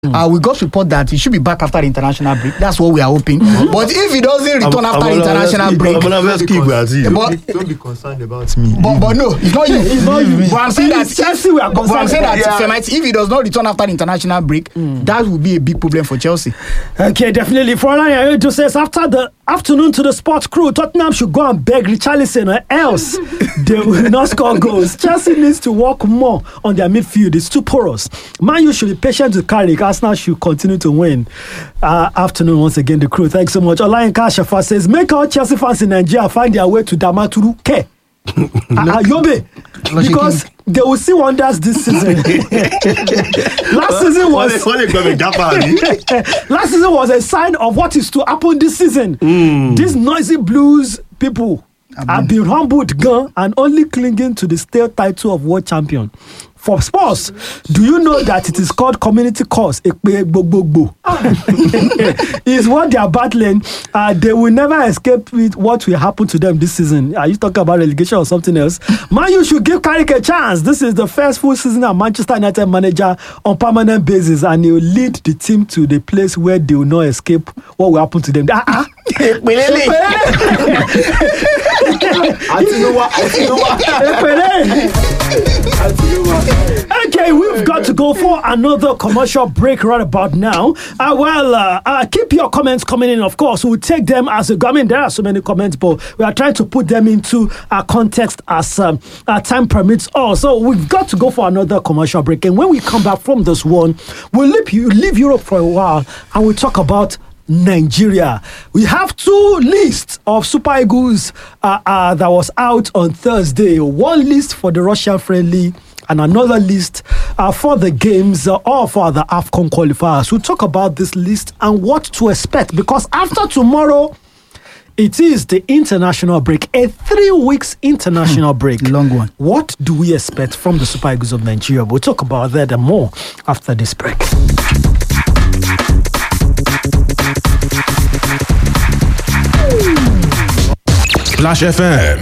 We got report that he should be back after the international break. That's what we are hoping. But if he doesn't return after the international break, don't be concerned about me. But no, it's not you. It's not you. But I'm saying that Chelsea, we are concerned. I'm saying that if he does not return after the international break, that will be a big problem for Chelsea. Okay, definitely. For Olayan just says after the afternoon to the sports crew, Tottenham should go and beg Richarlison or else they will not score goals. Chelsea needs to work more on their midfield. It's too porous. Man U should be patient with Carrick. Arsenal should continue to win. Afternoon once again, the crew. Thanks so much. Olayan Kashafa says make all Chelsea fans in Nigeria find their way to Damaturu Ke. Yobe, because they will see wonders this season. Last season was a sign of what is to happen this season. These noisy Blues people have been humbled and only clinging to the stale title of world champion. For Spurs, do you know that it is called community cause? Is what they are battling. They will never escape with what will happen to them this season. Are you talking about relegation or something else? Man, you should give Carrick a chance. This is the first full season as Manchester United manager on permanent basis, and he will lead the team to the place where they will not escape what will happen to them. Okay, we've got to go for another commercial break right about now. Keep your comments coming in, of course. We'll take them as a government. There are so many comments, but we are trying to put them into a context as time permits. So we've got to go for another commercial break. And when we come back from this one, we'll leave Europe for a while and we'll talk about Nigeria. We have two lists of Super Eagles that was out on Thursday. One list for the Russian friendly and another list for the games or for the AFCON qualifiers. We'll talk about this list and what to expect, because after tomorrow, it is the international break, a 3 weeks international break. Long one. What do we expect from the Super Eagles of Nigeria? We'll talk about that and more after this break. Splash FM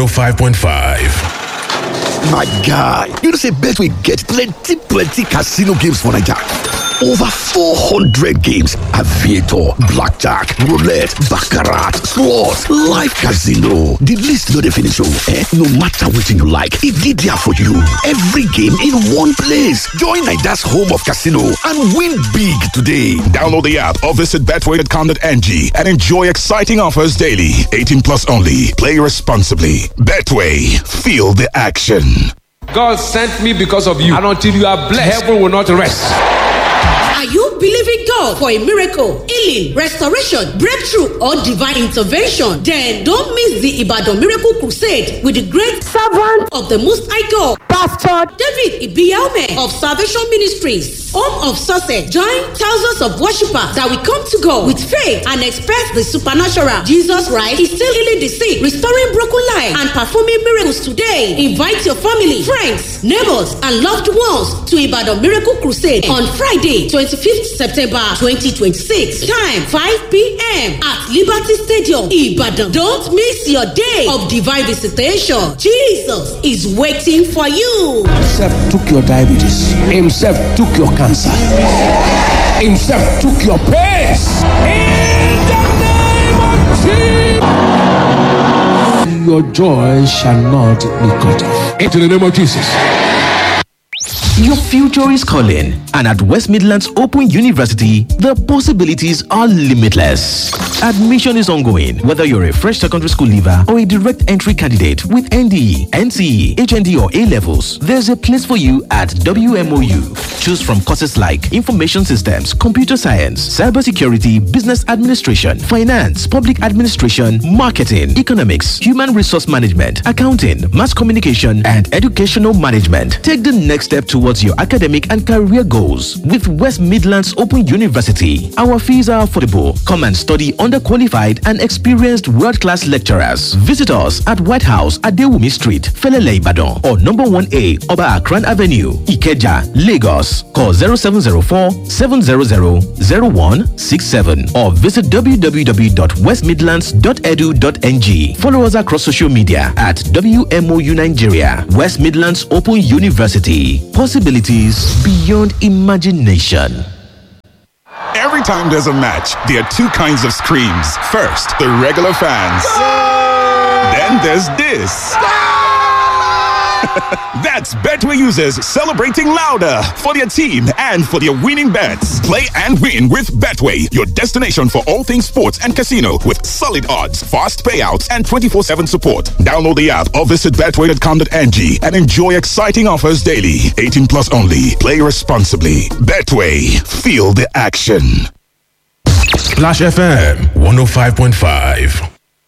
105.5. My guy, you know say Betway get plenty casino games for Naija. Over 400 games, aviator, blackjack, roulette, baccarat, slots, live casino. The list no dey finish No matter wetin you like, e dey there for you. Every game in one place. Join Naija's home of casino and win big today. Download the app or visit betway.com.ng and enjoy exciting offers daily. 18 plus only. Play responsibly. Betway. Feel the action. God sent me because of you, and until you are blessed, heaven will not rest. Are you believing God for a miracle, healing, restoration, breakthrough, or divine intervention? Then don't miss the Ibadan Miracle Crusade with the great servant of the Most High God, Pastor David Ibiaume of Salvation Ministries, home of success. Join thousands of worshippers that will come to God with faith and expect the supernatural. Jesus Christ is still healing the sick, restoring broken lives, and performing miracles today. Invite your family, friends, neighbors, and loved ones to Ibadan Miracle Crusade on Friday, 25th September 2026. Time 5 p.m. at Liberty Stadium, Ibadan. Don't miss your day of divine visitation. Jesus is waiting for you. Himself took your diabetes. Himself took your cancer. Himself took your pains. In the name of Jesus. Your joy shall not be cut off. Into the name of Jesus. Your future is calling, and at West Midlands Open University, the possibilities are limitless. Admission is ongoing, whether you're a fresh secondary school leaver or a direct entry candidate with NDE, NCE, HND, or A-levels. There's a place for you at WMOU. Choose from courses like Information Systems, Computer Science, Cybersecurity, Business Administration, Finance, Public Administration, Marketing, Economics, Human Resource Management, Accounting, Mass Communication, and Educational Management. Take the next step towards your academic and career goals with West Midlands Open University. Our fees are affordable. Come and study under qualified and experienced world-class lecturers. Visit us at White House at Dewumi Street, Felele Ibadan, or number 1A, Oba Akran Avenue, Ikeja, Lagos. Call 0704-700-0167 or visit www.westmidlands.edu.ng. Follow us across social media at WMOU Nigeria. West Midlands Open University. Possibilities beyond imagination. Every time there's a match, there are two kinds of screams. First, the regular fans. Then there's this. That's Betway users celebrating louder for their team and for their winning bets. Play and win with Betway, your destination for all things sports and casino with solid odds, fast payouts, and 24/7 support. Download the app or visit betway.com.ng and enjoy exciting offers daily. 18 plus only. Play responsibly. Betway. Feel the action. Splash FM 105.5.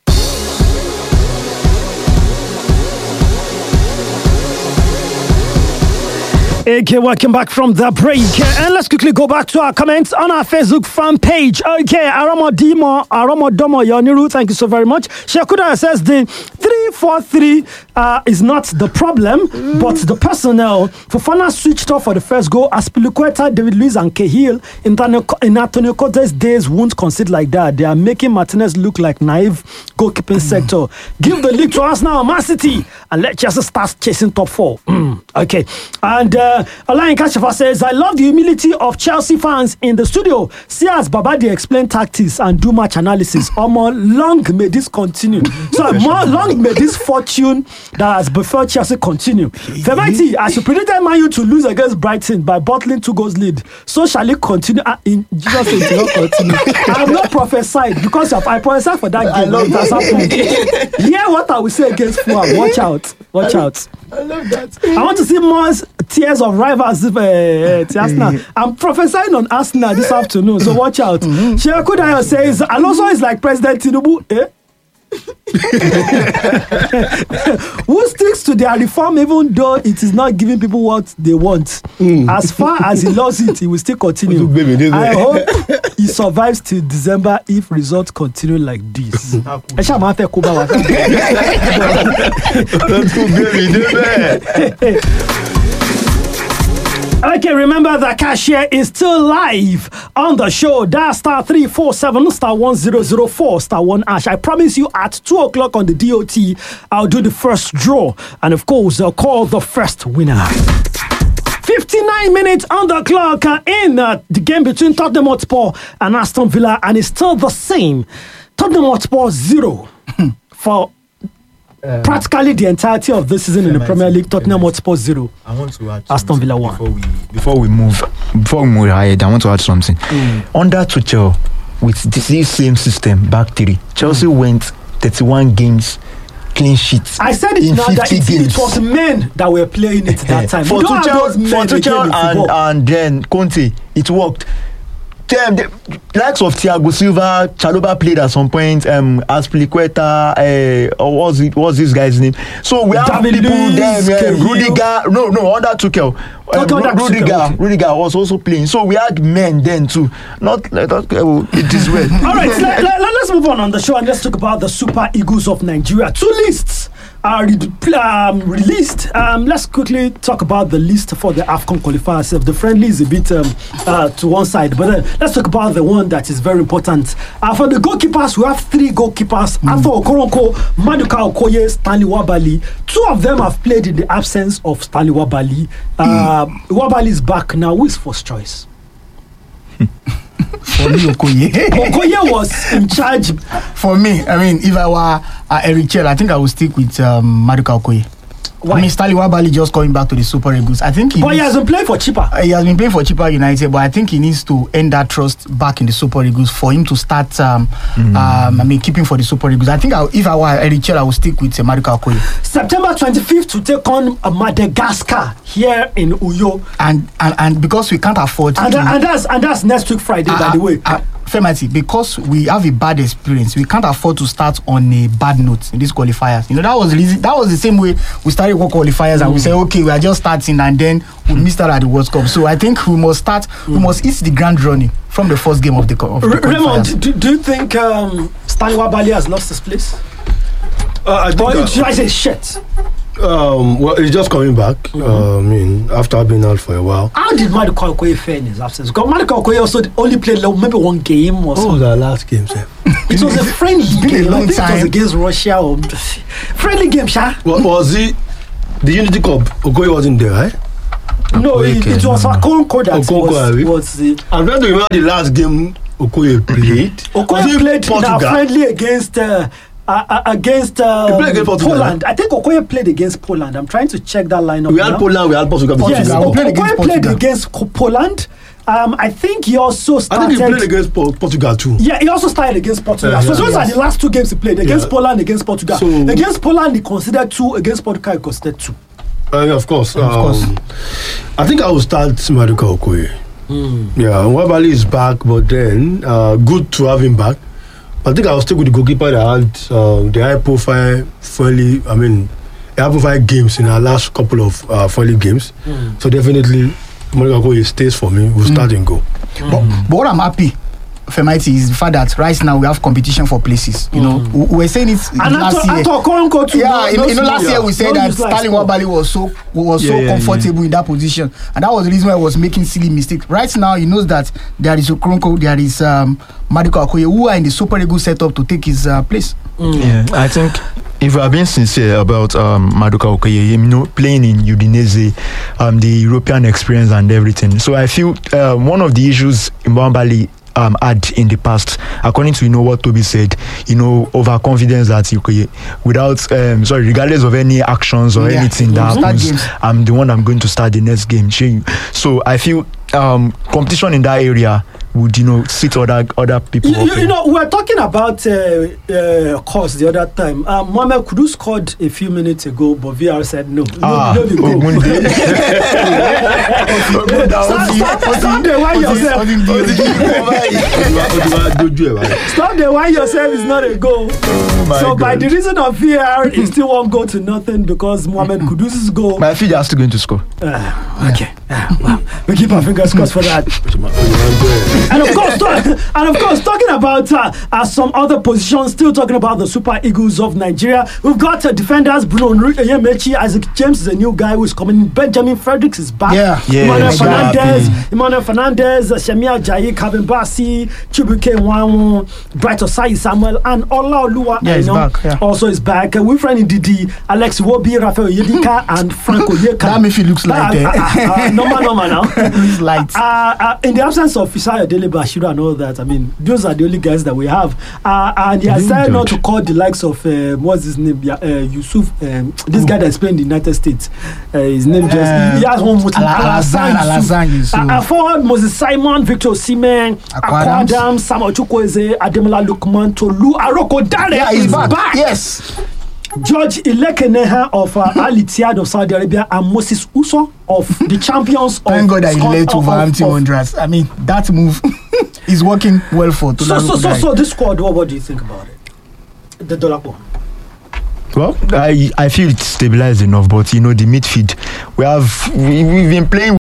Okay, welcome back from the break. And let's quickly go back to our comments on our Facebook fan page. Okay, Aromodomo Yoniru, thank you so very much. Shakuda says the 3-4-3 is not the problem, but the personnel. Fofana switched off for the first goal. Aspilicueta, David Luiz, and Cahill in Antonio Conte's days won't concede like that. They are making Martinez look like naive goalkeeping sector. Give the league to Arsenal, Man City, and let Chelsea start chasing top 4. Okay, and Alain Kashafa says, I love the humility of Chelsea fans in the studio. See as Babadi explain tactics and do match analysis. Long may this continue. So long may this fortune that has before Chelsea continue. Febati, as you predicted Man U to lose against Brighton by bottling 2 goals lead, so shall it continue. In Jesus' name, it will not continue. I have not prophesied because I prophesied for that game. It has happened. Hear what I will say against Fulham. Watch out. Watch out. I love that. I want to see more tears of rivals to Arsenal. I'm prophesying on Arsenal this afternoon, so watch out. Sheikh Kudayo says Alonso is like President Tinubu. Who sticks to their reform even though it is not giving people what they want? As far as he loves it, he will still continue. I hope he survives till December if results continue like this. Okay, remember that cashier is still live on the show. Dial star 347 star 1004 star 1 hash. I promise you at 2 o'clock on the DOT, I'll do the first draw. And of course, I'll call the first winner. 59 minutes on the clock in the game between Tottenham Hotspur and Aston Villa. And it's still the same. Tottenham Hotspur 0 for practically the entirety of this season in the Premier League. Tottenham Hotspur 0. I want to add Aston Villa 1. Before we move ahead, I want to add something. Under Tuchel, with this same system, back 3, Chelsea went 31 games clean sheets. I said it now that it was men that were playing it that time. For Tuchel and then Conte, it worked. The likes of Thiago Silva, Chalobah played at some point. Aspilicueta, what's this guy's name? So we have David people Luiz, there. Rudiger, under Tuchel. Rudiger was also playing. So we had men then too. It is well. All right, let's move on the show and let's talk about the Super Eagles of Nigeria. 2 lists are released. Let's quickly talk about the list for the AFCON qualifiers. The friendly is a bit to one side, but let's talk about the one that is very important. For the goalkeepers, we have 3 goalkeepers: Arthur Okoronko, Maduka Okoye, Stanley Wabali. 2 of them have played in the absence of Stanley Wabali. Wabali is back now. Who is first choice? For me, Okoye was in charge. For me, I mean, if I were Eric Chell, I think I would stick with Maduka Okoye. Why? I mean, Stanley Wabali just coming back to the Super Eagles. I think he has been playing for Chippa. He has been playing for Chippa United, but I think he needs to earn that trust back in the Super Eagles for him to start. Keeping for the Super Eagles. I think if I were Eric Chell, I would stick with Maduka Okoye. September 25th to take on Madagascar here in Uyo, and because we can't afford and that's next week Friday, by the way. Femati, because we have a bad experience, we can't afford to start on a bad note in these qualifiers. That was the same way we started work qualifiers and we say, okay, we are just starting and then we missed out at the World Cup. So I think we must start. We must hit the ground running from the first game of the Raymond, do you think Stanley Wabali has lost his place? I say shit. Well, he's just coming back. After being out for a while. How did Maduka Okoye fare in his absence? Because Maduka Okoye also only played maybe 1 game or something. What was our last game, sir? It was a friendly game. I think it was against Russia. Or friendly game, Sha. Was he the Unity Cup? Okoye wasn't there, right? No, it was Okonkwo that was the... I'm trying to remember the last game Okoye played. Okoye played in a friendly against Poland. I think Okoye played against Poland. I'm trying to check that lineup. We had Poland, we had Portugal. Yes, Okoye played against Poland. I think he also started... I think he played against Portugal too. Yeah, he also started against Portugal. So those are the last 2 games he played. Against Poland, against Portugal. So, against Poland, he considered 2. Against Portugal, he considered 2. Of course. I think I will start Maduka Okoye. Yeah, Nwabali is back, but then good to have him back. I think I will stick with the goalkeeper that had the high-profile games in our last couple of friendly games. So definitely, Maduka Okoye stays for me. We'll start and go. But what I'm happy for Mighty is the fact that right now we have competition for places. You know, we were saying it last year. Last year we said that Sterling Nwabali was so comfortable in that position, and that was the reason why I was making silly mistakes. Right now, he knows that there is Okoronkwo, there is Maduka Okoye, who are in the super good setup to take his place. Yeah, I think if we are being sincere about Maduka Okoye, playing in Udinese, the European experience and everything. So I feel one of the issues in Nwabali had in the past, according to what Toby said, overconfidence that regardless of any actions or anything that happens, I'm the one I'm going to start the next game. So I feel competition in that area would sit other people. We were talking about course the other time. Mohamed Kudu scored a few minutes ago, but VR said no. Stop the why yourself is not a goal. So by the reason of VR, it still won't go to nothing because Mohamed Kudus's goal. My feet are still going to score. Okay. Well, we keep our fingers crossed for that. And of course, talking about some other positions, still talking about the Super Eagles of Nigeria. We've got defenders Bruno Onyemechi, Isaac James is a new guy who is coming in. Benjamin Fredericks is back. Emmanuel Fernandez, Shemia Ajayi, Calvin Bassey, Chibuike Nwanwu, Bright Osai Samuel, and Olaoluwa also is back. Wilfred Ndidi, Alex Iwobi, Rafael Yedika, and Frank Onyeka. That if he looks like normal now. He's light. In the absence of Isaiah Dele Bashiru and all that, I mean, those are the only guys that we have. And he has decided not to call the likes of what's his name, Yusuf, this guy that's playing in the United States. His name he has one with Alazan Yusuf. Forward Moses Simon, Victor Osimhen, Akwa Adams, Samuel Chukwueze, Ademola Lookman, Tolu Aroko Dare is back. Yes. George Ilekeneha of Al Ittihad of Saudi Arabia and Moses Uso of the champions of... Thank God that he led to Wolverhampton Wanderers. I mean, that move is working well for Tolu. So this squad, what do you think about it? The Dolapo. Well, I feel it's stabilized enough, but the midfield, we've been playing